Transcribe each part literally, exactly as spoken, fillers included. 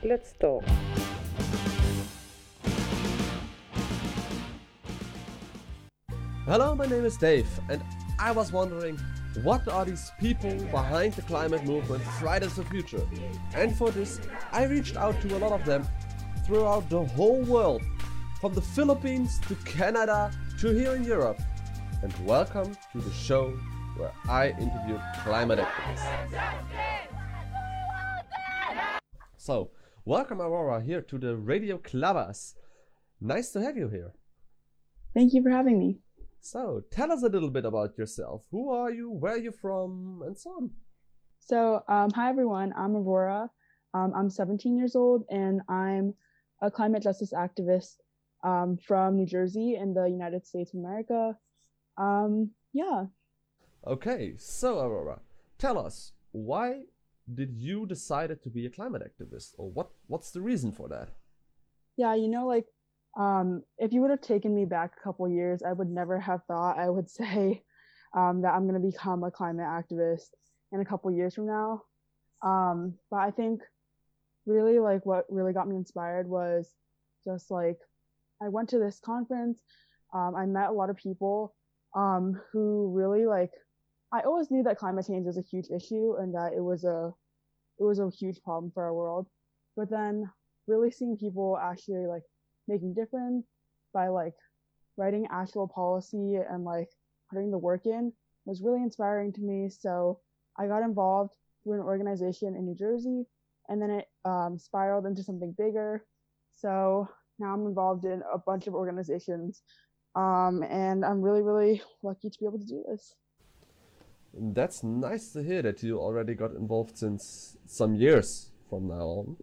Let's talk. Hello, my name is Dave, and I was wondering, what are these people behind the climate movement Fridays for Future? And for this, I reached out to a lot of them throughout the whole world, from the Philippines to Canada to here in Europe. And welcome to the show where I interview climate activists. So, welcome Aurora here to the Radio Clubbers. Nice to have you here. Thank you for having me. So, tell us a little bit about yourself. Who are you? Where are you from? And so on. So, um, hi everyone. I'm Aurora. Um, I'm seventeen years old, and I'm a climate justice activist um, from New Jersey in the United States of America. Um, yeah. Okay, so Aurora, tell us, why did you decide to be a climate activist, or what? What's the reason for that? Yeah, you know, like, um, if you would have taken me back a couple years, I would never have thought I would say um, that I'm going to become a climate activist in a couple years from now. Um, but I think really like what really got me inspired was just like I went to this conference. Um, I met a lot of people um, who really like. I always knew that climate change was a huge issue and that it was a it was a huge problem for our world. But then really seeing people actually like making difference by like writing actual policy and like putting the work in was really inspiring to me. So I got involved through an organization in New Jersey, and then it um, spiraled into something bigger. So now I'm involved in a bunch of organizations, um, and I'm really, really lucky to be able to do this. That's nice to hear that you already got involved since some years from now on.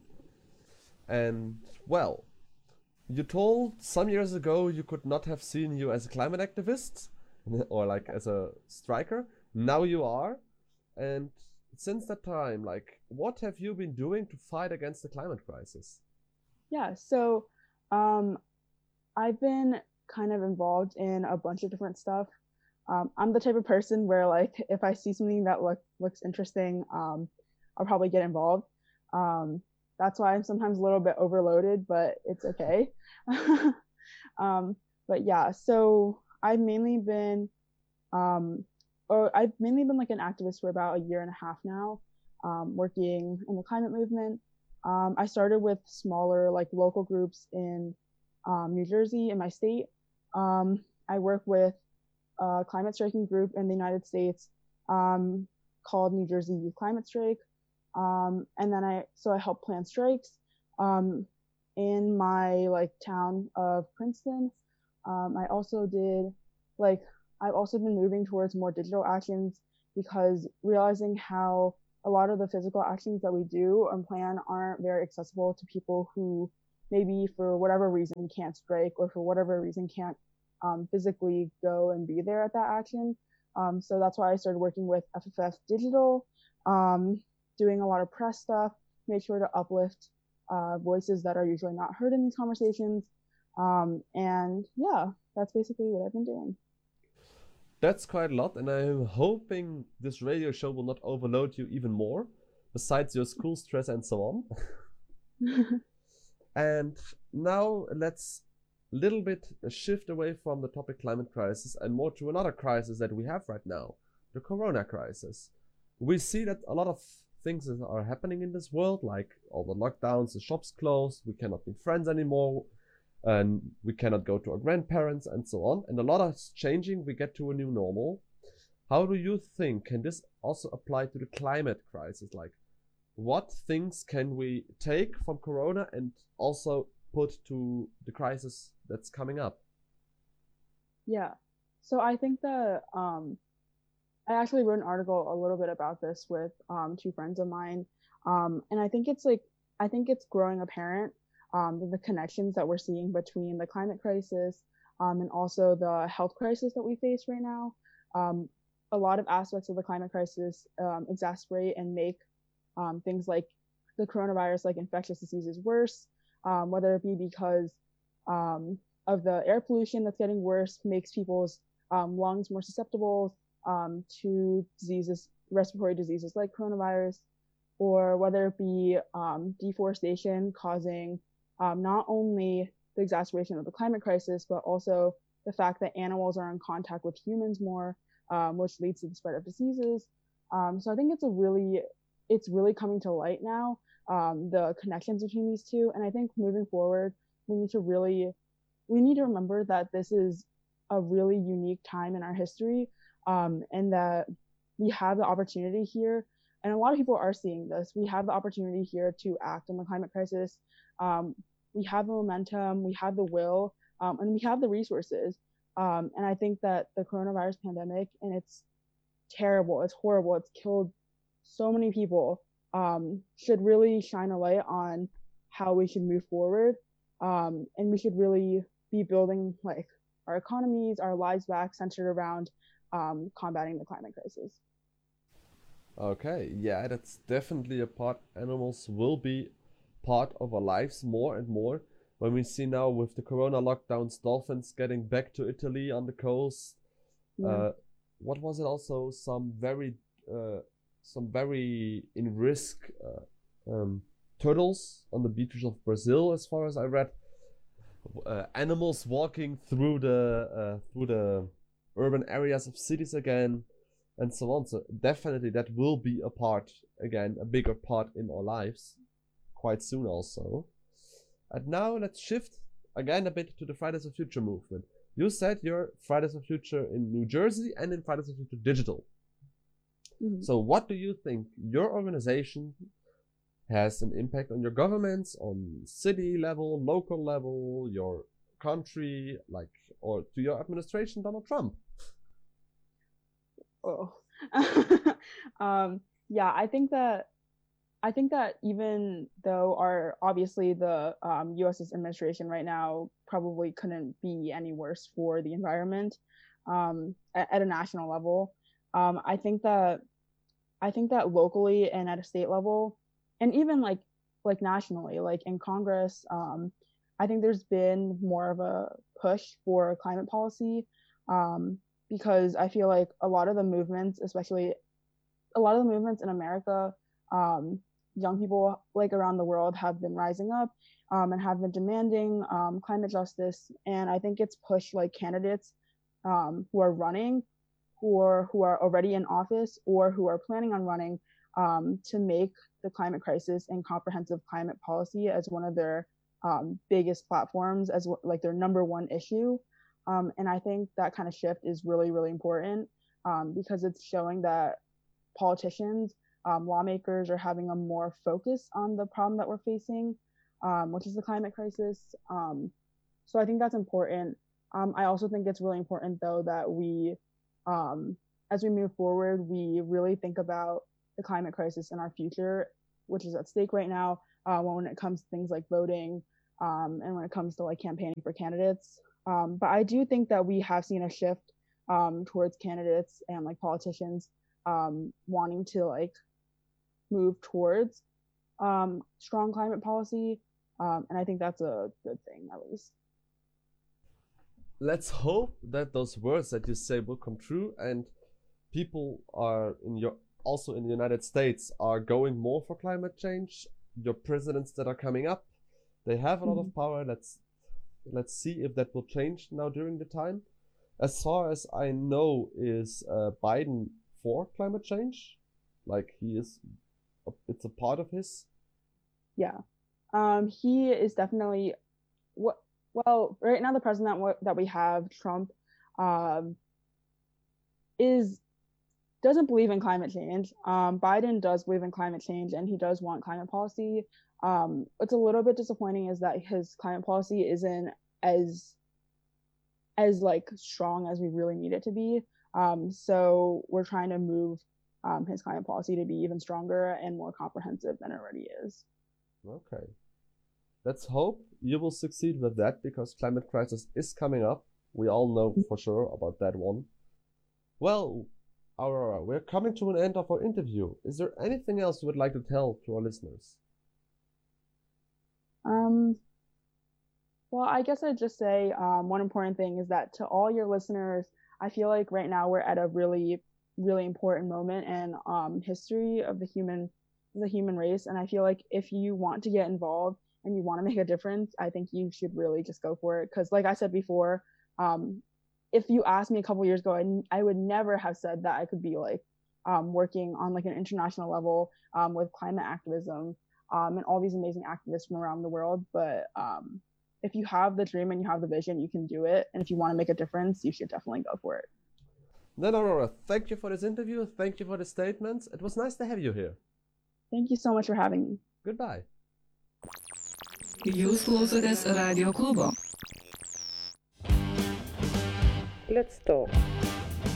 And, well, you told some years ago you could not have seen you as a climate activist or like as a striker. Now you are. And since that time, like, what have you been doing to fight against the climate crisis? Yeah, so um, I've been kind of involved in a bunch of different stuff. Um, I'm the type of person where like if I see something that look, looks interesting, um, I'll probably get involved. Um, that's why I'm sometimes a little bit overloaded, but it's okay. um, but yeah, so I've mainly been, um, or I've mainly been like an activist for about a year and a half now, um, working in the climate movement. Um, I started with smaller like local groups in um, New Jersey in my state. Um, I work with a climate striking group in the United States um, called New Jersey Youth Climate Strike. Um, and then I, so I help plan strikes um, in my like town of Princeton. Um, I also did like, I've also been moving towards more digital actions because realizing how a lot of the physical actions that we do and plan aren't very accessible to people who maybe for whatever reason can't strike or for whatever reason can't um, physically go and be there at that action. Um, so that's why I started working with F F F Digital, um, doing a lot of press stuff, make sure to uplift uh, voices that are usually not heard in these conversations. Um, and yeah, that's basically what I've been doing. That's quite a lot, and I'm hoping this radio show will not overload you even more, besides your school stress and so on. And now let's little bit shift away from the topic climate crisis and more to another crisis that we have right now, the corona crisis. We see that a lot of things are happening in this world, like all the lockdowns, the shops closed, we cannot meet friends anymore, and we cannot go to our grandparents and so on. And a lot is changing, we get to a new normal. How do you think can this also apply to the climate crisis? Like, what things can we take from corona and also put to the crisis that's coming up? Yeah. So I think that um, I actually wrote an article a little bit about this with um, two friends of mine. Um, and I think it's like, I think it's growing apparent um, the connections that we're seeing between the climate crisis um, and also the health crisis that we face right now. Um, a lot of aspects of the climate crisis um, exacerbate and make um, things like the coronavirus, like infectious diseases, worse, um, whether it be because um, of the air pollution that's getting worse, makes people's um, lungs more susceptible um, to diseases, respiratory diseases like coronavirus. or whether it be um, deforestation causing um, not only the exacerbation of the climate crisis, but also the fact that animals are in contact with humans more, um, which leads to the spread of diseases. Um, so I think it's a really, it's really coming to light now, um, the connections between these two. And I think moving forward, we need to really, we need to remember that this is a really unique time in our history, um, and that we have the opportunity here. And a lot of people are seeing this. We have the opportunity here to act on the climate crisis. Um, we have the momentum, we have the will, um, and we have the resources. Um, and I think that the coronavirus pandemic, and it's terrible, it's horrible, it's killed so many people, um, should really shine a light on how we should move forward. Um, and we should really be building like our economies, our lives back centered around um, combating the climate crisis. Okay, yeah, that's definitely a part. Animals will be part of our lives more and more. When we see now with the corona lockdowns, dolphins getting back to Italy on the coast. Yeah. Uh, what was it also? Some very, uh, some very in risk uh, um, turtles on the beaches of Brazil, as far as I read. Uh, animals walking through the uh, through the urban areas of cities again, and so on. So definitely that will be a part again, a bigger part in our lives quite soon also. And now let's shift again a bit to the Fridays for Future movement. You said you're Fridays for Future in New Jersey and in Fridays for Future Digital. Mm-hmm. So what do you think your organization has an impact on your governments, on city level, local level, your country, like, or to your administration, Donald Trump? Oh, um, yeah, I think that I think that even though our obviously the um, U S administration right now probably couldn't be any worse for the environment um, at, at a national level, um, I think that I think that locally and at a state level, and even like like nationally, like in Congress, um, I think there's been more of a push for climate policy, um, because I feel like a lot of the movements, especially a lot of the movements in America, um, young people like around the world have been rising up um, and have been demanding um, climate justice. And I think it's pushed like candidates um, who are running, who are who are already in office or who are planning on running um, to make the climate crisis and comprehensive climate policy as one of their um, biggest platforms, as like their number one issue. Um, and I think that kind of shift is really, really important um, because it's showing that politicians, um, lawmakers are having a more focus on the problem that we're facing, um, which is the climate crisis. Um, so I think that's important. Um, I also think it's really important, though, that we, um, as we move forward, we really think about the climate crisis in our future, which is at stake right now uh, when it comes to things like voting um, and when it comes to like campaigning for candidates. Um, but I do think that we have seen a shift um, towards candidates and like politicians um, wanting to like move towards um, strong climate policy, um, and I think that's a good thing, at least. Let's hope that those words that you say will come true, and people are in your also in the United States are going more for climate change. Your presidents that are coming up, they have a lot mm-hmm. of power. Let's let's see if that will change now during the time. As far as I know, is uh, Biden for climate change? Like he is, it's a part of his. Yeah, um, he is definitely what. Well, right now the president that we have, Trump, um, is doesn't believe in climate change. Um, Biden does believe in climate change, and he does want climate policy. Um, what's a little bit disappointing is that his climate policy isn't as as like strong as we really need it to be. Um, so we're trying to move um, his climate policy to be even stronger and more comprehensive than it already is. Okay. Let's hope you will succeed with that, because climate crisis is coming up. We all know for sure about that one. Well, Aurora, we're coming to an end of our interview. Is there anything else you would like to tell to our listeners? Um, well, I guess I'd just say um, one important thing is that to all your listeners, I feel like right now we're at a really, really important moment in um, history of the human the human race. And I feel like if you want to get involved and you want to make a difference, I think you should really just go for it. Because like I said before, um, if you asked me a couple years ago, I, I would never have said that I could be like um, working on like an international level um, with climate activism um, and all these amazing activists from around the world. But um, if you have the dream and you have the vision, you can do it. And if you want to make a difference, you should definitely go for it. Then Aurora, thank you for this interview. Thank you for the statements. It was nice to have you here. Thank you so much for having me. Goodbye. Jūs klausotės Radio klubo. Let's talk.